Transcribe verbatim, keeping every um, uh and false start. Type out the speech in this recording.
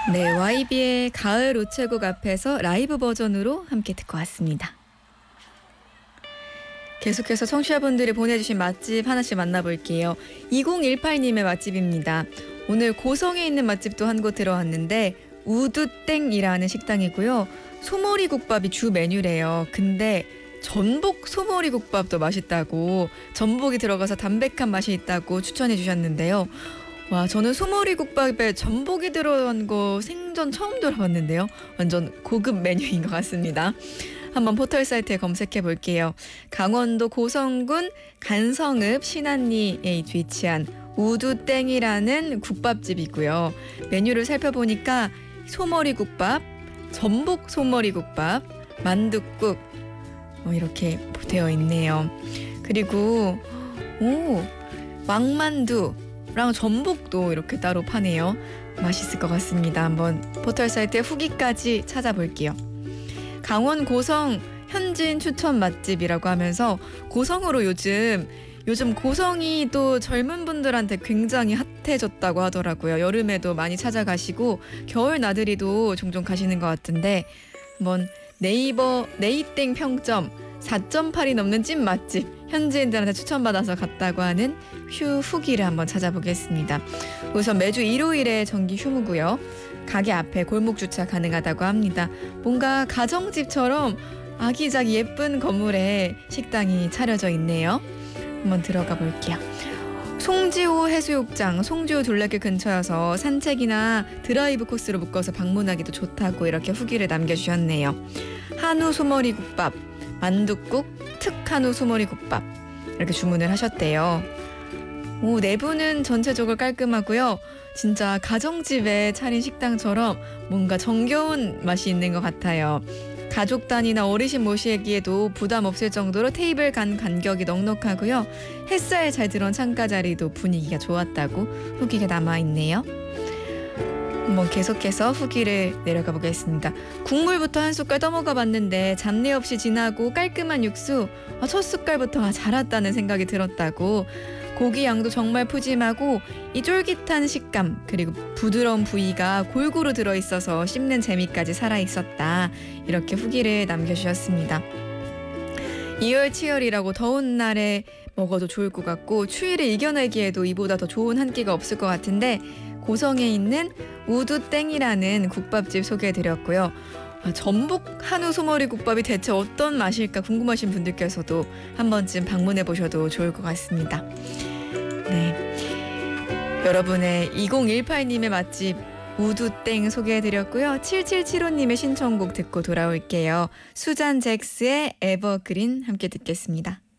네, 와이비의 가을 우체국 앞에서 라이브 버전으로 함께 듣고 왔습니다. 계속해서 청취자분들이 보내주신 맛집 하나씩 만나볼게요. 이공일팔님의 맛집입니다. 오늘 고성에 있는 맛집도 한 곳 들어왔는데 우두땡이라는 식당이고요. 소머리국밥이 주 메뉴래요. 근데 전복 소머리국밥도 맛있다고, 전복이 들어가서 담백한 맛이 있다고 추천해 주셨는데요. 와, 저는 소머리국밥에 전복이 들어간 거 생전 처음 들어봤는데요. 완전 고급 메뉴인 것 같습니다. 한번 포털 사이트에 검색해 볼게요. 강원도 고성군 간성읍 신안리에 위치한 우두땡이라는 국밥집이고요. 메뉴를 살펴보니까 소머리국밥, 전복 소머리국밥, 만둣국 어, 이렇게 되어 있네요. 그리고 오, 왕만두랑 전복도 이렇게 따로 파네요. 맛있을 것 같습니다. 한번 포털 사이트에 후기까지 찾아볼게요. 강원 고성 현진 추천 맛집이라고 하면서 고성으로 요즘 요즘 고성이 또 젊은 분들한테 굉장히 핫해졌다고 하더라고요. 여름에도 많이 찾아가시고 겨울 나들이도 종종 가시는 것 같은데 한번 네이버 네이땡 평점 사 점 팔이 넘는 찐 맛집 현지인들한테 추천받아서 갔다고 하는 휴 후기를 한번 찾아보겠습니다. 우선 매주 일요일에 정기 휴무고요. 가게 앞에 골목 주차 가능하다고 합니다. 뭔가 가정집처럼 아기자기 예쁜 건물에 식당이 차려져 있네요. 한번 들어가 볼게요. 송지호 해수욕장, 송지호 둘레길 근처여서 산책이나 드라이브 코스로 묶어서 방문하기도 좋다고 이렇게 후기를 남겨주셨네요. 한우 소머리국밥, 만둣국, 특한우 소머리국밥 이렇게 주문을 하셨대요. 오, 내부는 전체적으로 깔끔하고요. 진짜 가정집에 차린 식당처럼 뭔가 정겨운 맛이 있는 것 같아요. 가족 단위나 어르신 모시기에도 부담 없을 정도로 테이블 간 간격이 넉넉하고요. 햇살 잘 들어온 창가 자리도 분위기가 좋았다고 후기가 남아있네요. 한번 계속해서 후기를 내려가 보겠습니다. 국물부터 한 숟갈 떠먹어 봤는데 잡내 없이 진하고 깔끔한 육수, 아, 첫 숟갈부터 아, 잘 왔다는 생각이 들었다고. 고기 양도 정말 푸짐하고 이 쫄깃한 식감 그리고 부드러운 부위가 골고루 들어있어서 씹는 재미까지 살아있었다. 이렇게 후기를 남겨주셨습니다. 이열치열이라고 더운 날에 먹어도 좋을 것 같고 추위를 이겨내기에도 이보다 더 좋은 한 끼가 없을 것 같은데 고성에 있는 우두땡이라는 국밥집 소개해드렸고요. 아, 전복 한우 소머리 국밥이 대체 어떤 맛일까 궁금하신 분들께서도 한 번쯤 방문해 보셔도 좋을 것 같습니다. 네, 여러분의 이공일팔님의 맛집 우두땡 소개해드렸고요. 칠칠칠오님의 신청곡 듣고 돌아올게요. 수잔 잭스의 에버그린 함께 듣겠습니다.